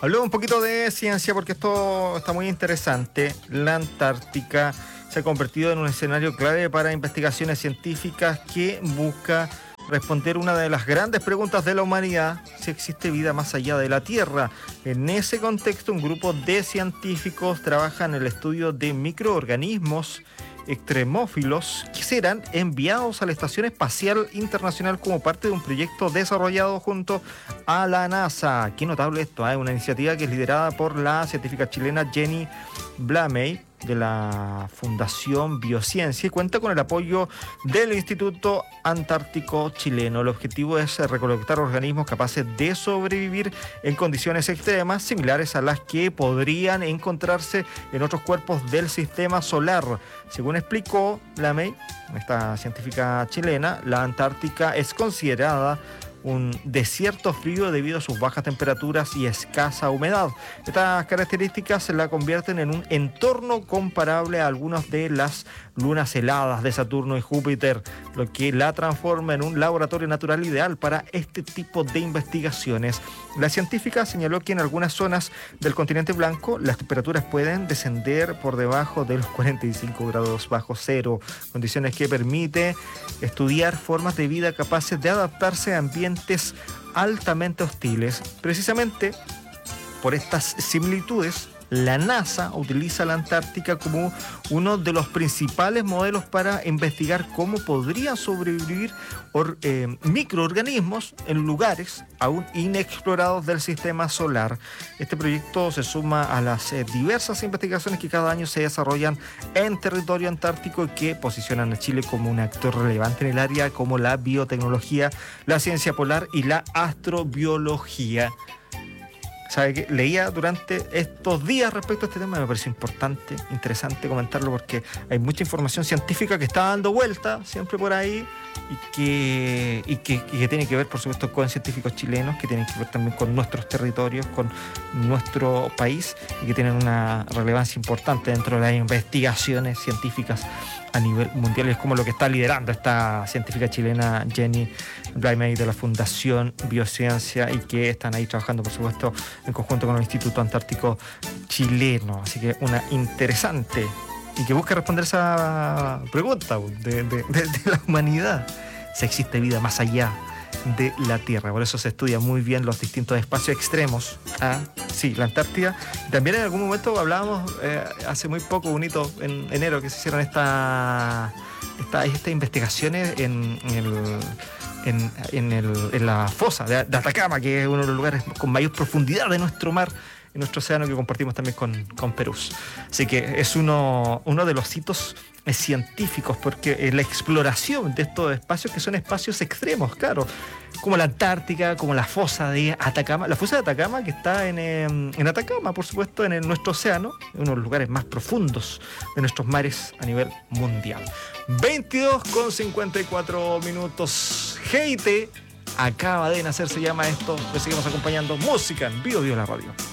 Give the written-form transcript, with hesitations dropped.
Hablemos un poquito de ciencia porque esto está muy interesante. La Antártica se ha convertido en un escenario clave para investigaciones científicas que busca responder una de las grandes preguntas de la humanidad: si existe vida más allá de la Tierra. En ese contexto, un grupo de científicos trabaja en el estudio de microorganismos extremófilos que serán enviados a la Estación Espacial Internacional como parte de un proyecto desarrollado junto a la NASA. Qué notable esto, ¿eh? Una iniciativa que es liderada por la científica chilena Jenny Blamey, de la Fundación Biociencia, y cuenta con el apoyo del Instituto Antártico Chileno. El objetivo es recolectar organismos capaces de sobrevivir en condiciones extremas similares a las que podrían encontrarse en otros cuerpos del sistema solar. Según explicó Blamey, esta científica chilena, la Antártica es considerada un desierto frío debido a sus bajas temperaturas y escasa humedad. Estas características la convierten en un entorno comparable a algunas de las lunas heladas de Saturno y Júpiter, lo que la transforma en un laboratorio natural ideal para este tipo de investigaciones. La científica señaló que en algunas zonas del continente blanco las temperaturas pueden descender por debajo de los 45 grados bajo cero, condiciones que permiten estudiar formas de vida capaces de adaptarse a ambientes altamente hostiles. Precisamente por estas similitudes, la NASA utiliza la Antártica como uno de los principales modelos para investigar cómo podrían sobrevivir microorganismos en lugares aún inexplorados del sistema solar. Este proyecto se suma a las diversas investigaciones que cada año se desarrollan en territorio antártico y que posicionan a Chile como un actor relevante en el área como la biotecnología, la ciencia polar y la astrobiología. ¿Sabe qué? Leía durante estos días respecto a este tema, me pareció importante, interesante comentarlo porque hay mucha información científica que está dando vuelta siempre por ahí y que tiene que ver, por supuesto, con científicos chilenos, que tienen que ver también con nuestros territorios, con nuestro país y que tienen una relevancia importante dentro de las investigaciones científicas a nivel mundial. Es como lo que está liderando esta científica chilena Jenny Blamey de la Fundación Biociencia y que están ahí trabajando, por supuesto, en conjunto con el Instituto Antártico Chileno. Así que una interesante y que busca responder esa pregunta de la humanidad: si existe vida más allá de la Tierra. Por eso se estudia muy bien los distintos espacios extremos. Sí, la Antártida. También en algún momento hablábamos, hace muy poco, un hito en enero, que se hicieron estas investigaciones en la fosa de Atacama, que es uno de los lugares con mayor profundidad de nuestro mar, en nuestro océano, que compartimos también con Perú. Así que es uno de los hitos científicos, porque la exploración de estos espacios, que son espacios extremos, claro, como la Antártica, como la fosa de Atacama. La fosa de Atacama, que está en Atacama, por supuesto, en nuestro océano, uno de los lugares más profundos de nuestros mares a nivel mundial. 22:54 minutos. Heite acaba de nacer, se llama esto. Le seguimos acompañando. Música en Bio la Radio.